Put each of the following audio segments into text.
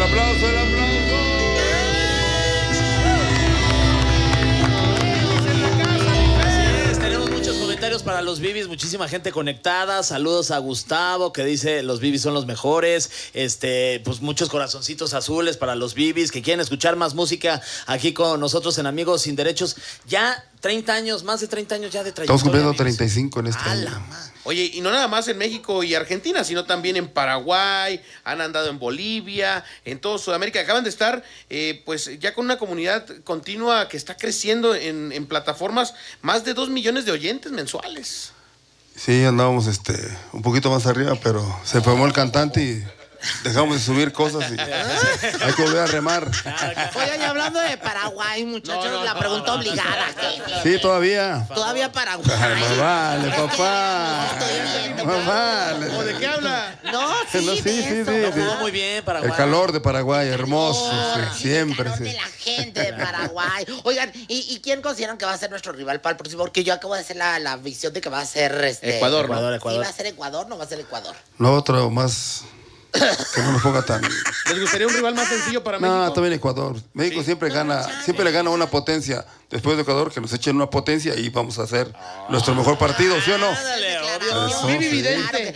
aplauso, el aplauso. Comentarios para los Bibis, muchísima gente conectada. Saludos a Gustavo que dice los Bibis son los mejores. Pues muchos corazoncitos azules para los Bibis que quieren escuchar más música aquí con nosotros en Amigos Sin Derechos. Ya 30 años, más de 30 años ya de trayectoria. Estamos cumpliendo 35 en este año. Oye, y no nada más en México y Argentina, sino también en Paraguay, han andado en Bolivia, en toda Sudamérica. Acaban de estar, pues, ya con una comunidad continua que está creciendo en plataformas, más de 2 millones de oyentes mensuales. Sí, andábamos un poquito más arriba, pero se formó el cantante y dejamos de subir cosas y hay que volver a remar. Oye, y hablando de Paraguay, muchachos, la pregunta obligada. Sí, todavía. Todavía Paraguay. Más vale, papá. Más vale. ¿O de qué habla? No, sí, No, sí. Jugó muy bien Paraguay. El calor de Paraguay, hermoso, sí, siempre. El calor de la gente de Paraguay. Oigan, ¿y quién consideran que va a ser nuestro rival para el próximo? Porque yo acabo de hacer la visión de que va a ser Ecuador, ¿no? ¿Sí va a ser Ecuador? ¿No va a ser Ecuador? No, otro más que no nos ponga tan. ¿Les gustaría un rival más sencillo para México? No, también Ecuador. México siempre le gana una potencia. Después de Ecuador, que nos echen una potencia y vamos a hacer nuestro mejor partido, ¿sí o no? Ándale, Eso, Vivi sí. Vidente.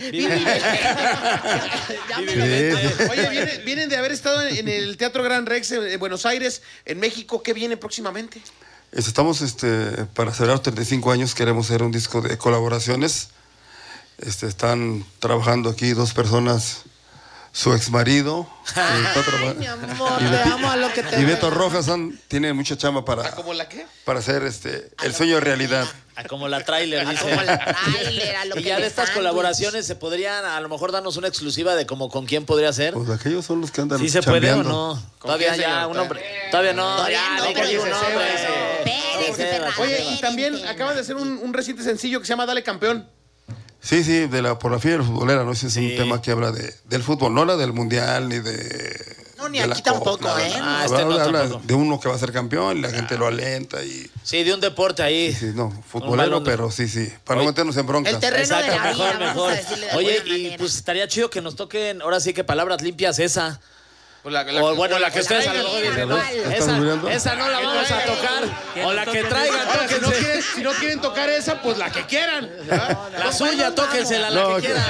Oye, vienen de haber estado en el Teatro Gran Rex en Buenos Aires, en México. ¿Qué viene próximamente? Estamos para celebrar 35 años, queremos hacer un disco de colaboraciones. Están trabajando aquí 2 personas, su exmarido, Mi amor, te amo a lo que te y Beto Rojas tienen mucha chamba ¿Cómo la qué? para hacer el sueño realidad. Como la tráiler, dice. Como la tráiler, a lo Y que ya de de estas sándwich. colaboraciones se podrían a lo mejor darnos una exclusiva de como con quién podría ser. Pues aquellos son los que andan ¿Sí se puede o chambeando. no? Todavía quién, ya señor? un hombre. Todavía no. Todavía no, hay que decir un pero nombre. espérese, Fernando. Oye, y también acaban de hacer un reciente sencillo que se llama Dale Campeón. Sí, por la fiebre futbolera, ¿no? Ese es Sí. un tema que habla del fútbol, no habla del mundial ni de. No, ni de aquí la tampoco, Copa, ¿eh? Ah, habla tampoco. de uno que va a ser campeón y la gente lo alienta y. Sí, de un deporte ahí. Sí, no, Un futbolero, balón de- pero sí, para no meternos en broncas. El terreno de la vida, vamos a decirle de Oye, alguna y manera. pues estaría chido que nos toquen, ahora sí que palabras limpias esa. Pues la O bueno, la que ustedes a lo mejor dicen, ¿no? ¿Estás mirando? Esa no la vamos a tocar. O la que traigan, Ahora, tóquense. si no quieren tocar esa, pues la que quieran. La suya, tóquensela, la No, que quieran.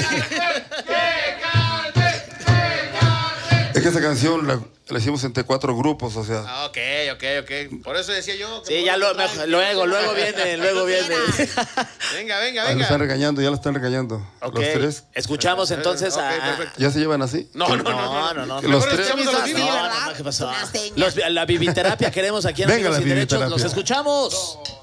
Es que esa canción la hicimos entre 4 grupos, o sea. Ah, ok. Por eso decía yo. Sí, ya luego viene. Venga. Ya la están regañando. Ok, Los 3. escuchamos entonces Ok, a... perfecto. ¿Ya se llevan así? No. No. Los Mejor 3. escuchamos a los Bibis. No, ¿qué pasó? Una seña. La bibiterapia queremos aquí en Venga, Amigos la Sin Derechos. bibiterapia. Los escuchamos.